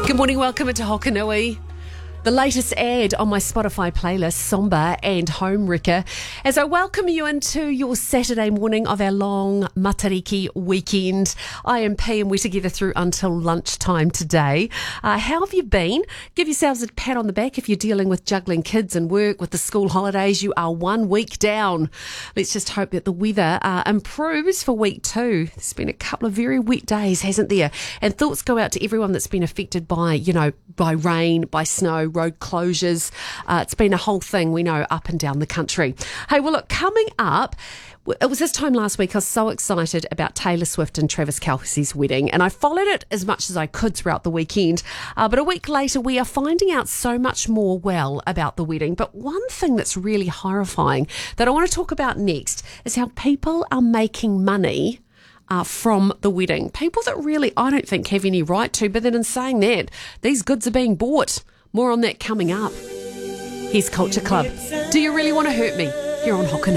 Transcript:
Good morning, welcome into Hokanui. The latest ad on my Spotify playlist, Somber and Home Wrecker, as I welcome you into your Saturday morning of our long Matariki weekend. I am P and we're together through until lunchtime today. How have you been? Give yourselves a pat on the back if you're dealing with juggling kids and work with the school holidays. You are 1 week down. Let's just hope that the weather improves for week 2. There's been a couple of very wet days, hasn't there? And thoughts go out to everyone that's been affected by, by rain, by snow, road closures. It's been a whole thing, we know, up and down the country. Hey, well, look, coming up, it was this time last week I was so excited about Taylor Swift and Travis Kelce's wedding, and I followed it as much as I could throughout the weekend. But a week later, we are finding out so much more, about the wedding. But one thing that's really horrifying that I want to talk about next is how people are making money from the wedding. People that really, I don't think, have any right to, but then in saying that, these goods are being bought. More on that coming up. Here's Culture Club. Do you really want to hurt me? Here on Hokanui.